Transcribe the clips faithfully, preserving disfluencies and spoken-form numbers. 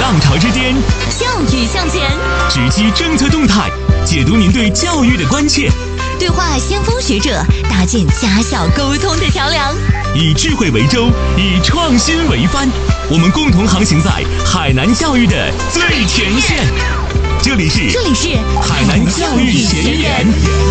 浪潮之巅， 教育向前， 直击政策动态，解读您对教育的关切， 对话先锋学者，搭建家校沟通的桥梁， 以智慧为舟，以创新为帆，我们共同航行在海南教育的最前线。这里是这里是海南教育前沿。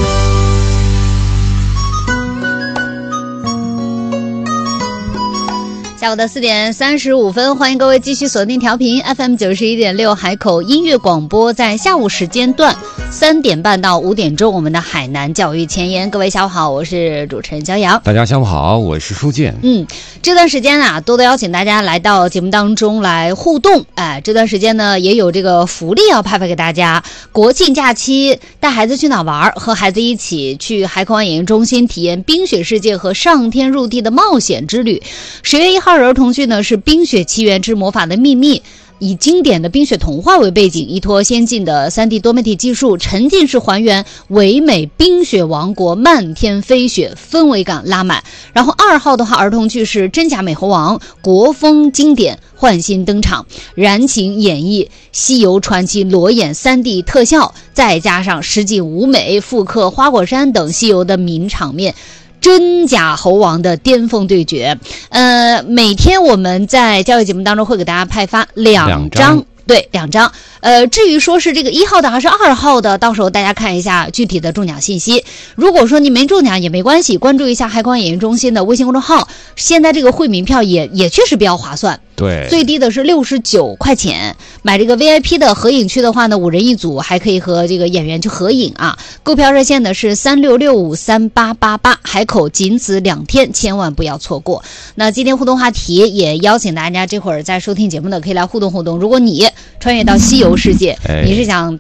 下午的四点三十五分，欢迎各位继续锁定调频 F M 九十一点六海口音乐广播，在下午时间段三点半到五点钟，我们的海南教育前沿。各位下午好，我是主持人焦阳。 大家下午好，我是舒健。 嗯，这段时间啊，多多邀请大家来到节目当中来互动。哎，这段时间呢，也有这个福利要派发给大家。国庆假期带孩子去哪玩？和孩子一起去海口湾演艺中心体验冰雪世界和上天入地的冒险之旅。十月一号。儿童剧呢是《冰雪奇缘之魔法的秘密》，以经典的冰雪童话为背景，依托先进的 三 D 多媒体技术，沉浸式还原唯美冰雪王国漫天飞雪，氛围感拉满。然后二号的话，儿童剧是《真假美猴王》，国风经典换新登场，燃情演绎西游传奇裸眼 三 D 特效，再加上实景舞美，复刻花果山等西游的名场面。真假猴王的巅峰对决，呃，每天我们在教育节目当中会给大家派发两张，对，两张。呃，至于说是这个一号的还是二号的，到时候大家看一下具体的中奖信息。如果说你没中奖也没关系，关注一下海光演艺中心的微信公众号，现在这个惠民票也也确实比较划算。 对， 最低的是六十九块钱，买这个 V I P 的合影区的话呢，五人一组，还可以和这个演员去合影啊。购票热线呢是三六六五三八八八，海口仅此两天，千万不要错过。那今天互动话题也邀请大家这会儿在收听节目的可以来互动互动。如果你穿越到西游世界， 哎、 你是想